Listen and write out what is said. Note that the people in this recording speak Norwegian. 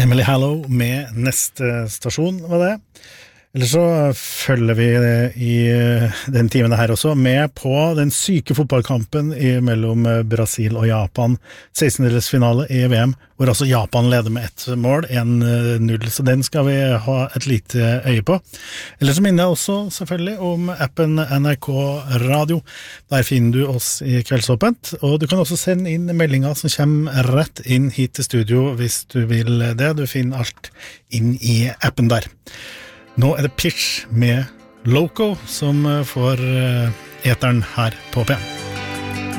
Emily Hallow med neste stasjon, var det? Eller så følger vi i den timen her også med på den syke fotballkampen mellom Brasil og Japan, 16-delsfinale i VM, hvor altså Japan leder med ett mål, 1-0, så den skal vi ha et lite øye på. Eller så minner jeg også selvfølgelig om appen NRK Radio. Der finner du oss i Kveldsåpent, og du kan også sende inn meldinger som kommer rett inn hit til studio hvis du vil det. Du finner alt inn i appen der. Nå det Pitch med Loco som får eteren her på P1.